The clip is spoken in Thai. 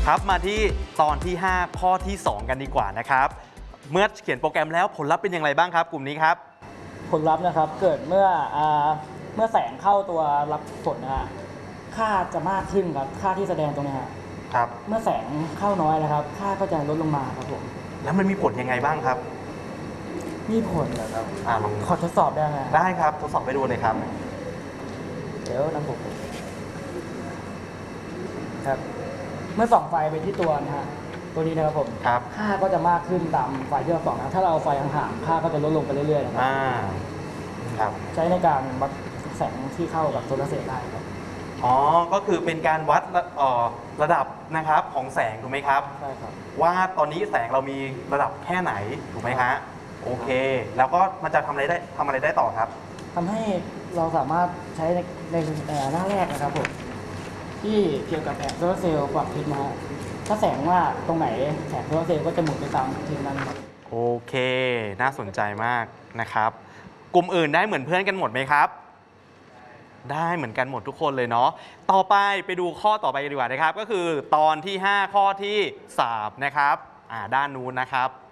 ครับมาที่ตอนที่ 5 ข้อที่ 2 กันดีกว่านะครับเมื่อเขียนโปรแกรมแล้วผลลัพธ์เป็นอย่างไรบ้างครับกลุ่มนี้ครับผลลัพธ์นะครับเกิดเมื่อแสงเข้าตัวรับฝนนะฮะค่าจะมากขึ้นครับค่าที่แสดงตรงนี้ฮะครับเมื่อแสงเข้าน้อยนะครับค่าก็จะลดลงมาครับผมแล้วมันมีผลยังไงบ้างครับมีผลนะครับลองขอทดสอบได้ไหมได้ครับทดสอบไปดูเลยครับเดี๋ยวนะผมครับเมื่อส่องไฟไปที่ตัวนะฮะตัวนี้นะครับผมครับค่าก็จะมากขึ้นตามไฟที่เราส่องนะถ้าเราเอาไฟห่างๆค่าก็จะลดลงไปเรื่อยๆนะครับครับใช้ในการวัดแสงที่เข้ากับโซลาร์เซลล์ได้ครับอ๋อก็คือเป็นการวัดระดับนะครับของแสงถูกไหมครับใช่ครับว่าตอนนี้แสงเรามีระดับแค่ไหนถูกไหมฮะโอเคแล้วก็มันจะทำอะไรได้ต่อครับทำให้เราสามารถใช้ในหน้าแรกนะครับผมที่เกี่ยวกับแผงโซลาร์เซลล์ปรับทิศนะฮะถ้าแสงว่าตรงไหนแผงโซลาร์เซลล์ก็จะหมุนไปตามทิศนั้นครับโอเคน่าสนใจมากนะครับกลุ่มอื่นได้เหมือนเพื่อนกันหมดไหมครับได้เหมือนกันหมดทุกคนเลยเนาะต่อไปดูข้อต่อไปกันดีกว่านะครับก็คือตอนที่ 5 ข้อที่ 3 นะครับด้านนู้นนะครับ